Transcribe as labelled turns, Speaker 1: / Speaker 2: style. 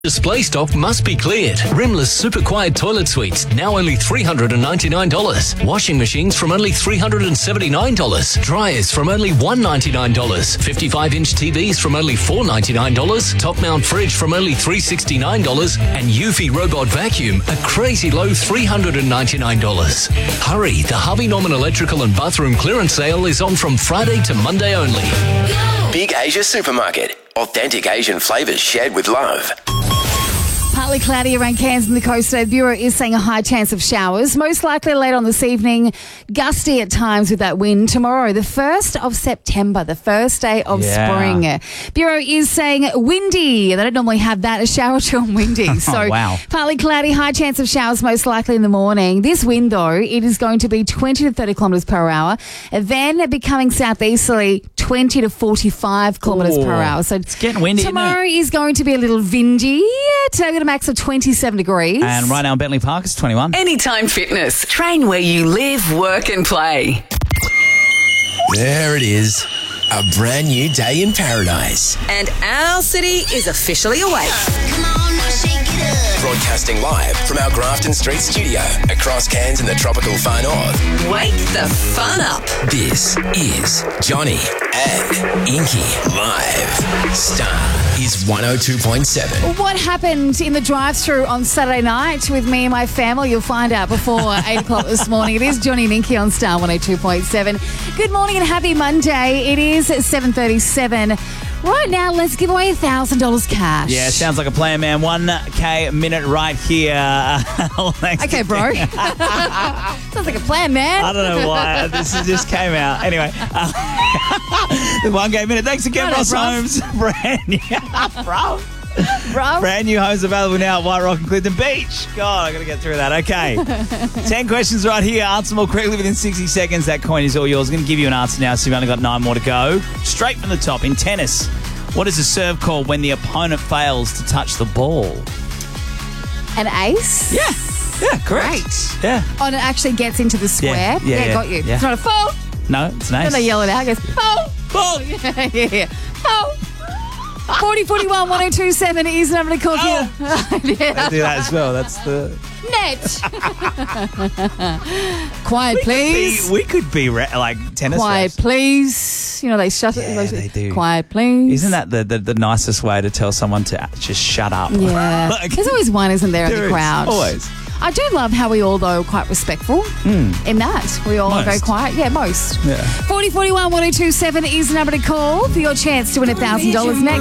Speaker 1: Display stock must be cleared. Rimless Super Quiet Toilet Suites, now only $399. Washing machines from only $379. Dryers from only $199. 55-inch TVs from only $499. Top mount fridge from only $369. And Eufy Robot Vacuum, a crazy low $399. Hurry, the Harvey Norman Electrical and Bathroom Clearance Sale is on from Friday to Monday only.
Speaker 2: Big Asia Supermarket. Authentic Asian flavours shared with love.
Speaker 3: Partly cloudy around Cairns and the coast today. The Bureau is saying a high chance of showers, most likely later on this evening. Gusty at times with that wind. Tomorrow, the 1st of September, the first day of spring. Bureau is saying windy. They don't normally have that, a shower or two on windy. So
Speaker 4: wow.
Speaker 3: Partly cloudy, high chance of showers most likely in the morning. This wind, though, it is going to be 20 to 30 kilometres per hour. Then becoming southeasterly, 20 to 45 kilometres per hour. So
Speaker 4: it's getting windy,
Speaker 3: tomorrow
Speaker 4: isn't it?
Speaker 3: is going to be a little windy. Today, a max of 27 degrees.
Speaker 4: And right now in Bentley Park, it's 21.
Speaker 5: Anytime Fitness. Train where you live, work and play.
Speaker 2: There it is. A brand new day in paradise.
Speaker 5: And our city is officially awake.
Speaker 6: Come on, now shake it up.
Speaker 2: Broadcasting live from our Grafton Street studio across Cairns in the tropical far north.
Speaker 5: Wake the fun up.
Speaker 2: This is Johnny and Inky live. Star is 102.7.
Speaker 3: What happened in the drive-thru on Saturday night with me and my family? You'll find out before 8 o'clock this morning. It is Johnny and Inky on Star 102.7. Good morning and happy Monday. It is 7:37. Right now, let's give away $1,000 cash.
Speaker 4: Yeah, sounds like a plan, man. 1K minute right here.
Speaker 3: Okay, bro. Sounds like a plan, man.
Speaker 4: I don't know why. This just came out. Anyway, the 1K minute. Thanks again,
Speaker 3: Right,
Speaker 4: Ross
Speaker 3: bruv.
Speaker 4: Holmes. Brand new,
Speaker 3: Bro.
Speaker 4: brand new homes available now at White Rock and Clifton Beach. God, I got to get through that. Okay. 10 questions right here. Answer them all correctly within 60 seconds. That coin is all yours. I'm going to give you an answer now, so you've only got 9 more to go. Straight from the top. In tennis, what is a serve called when the opponent fails to touch the ball?
Speaker 3: An ace?
Speaker 4: Yeah, correct.
Speaker 3: Great.
Speaker 4: Yeah.
Speaker 3: Oh, and it actually gets into the square.
Speaker 4: Yeah,
Speaker 3: got you.
Speaker 4: yeah.
Speaker 3: It's not a foul.
Speaker 4: No, it's an
Speaker 3: Then
Speaker 4: ace.
Speaker 3: they yell it out. It goes, foul.
Speaker 4: Ball.
Speaker 3: Yeah. Foul. 4041 1027 is the number to call you.
Speaker 4: They do that as well. That's the...
Speaker 3: Net. Quiet, please.
Speaker 4: We could be like tennis
Speaker 3: Quiet,
Speaker 4: refs.
Speaker 3: please. You know, they shut it.
Speaker 4: Yeah, they do.
Speaker 3: Quiet, please.
Speaker 4: Isn't that the nicest way to tell someone to just shut up?
Speaker 3: Yeah.
Speaker 4: Like-
Speaker 3: There's always one, isn't there, in
Speaker 4: There
Speaker 3: the
Speaker 4: is,
Speaker 3: crowd?
Speaker 4: always.
Speaker 3: I do love how we all, though, are quite respectful in that. We all
Speaker 4: Most.
Speaker 3: go quiet. Yeah, most.
Speaker 4: Yeah.
Speaker 3: 4041 1027 is the number to call for your chance to win $1,000 next.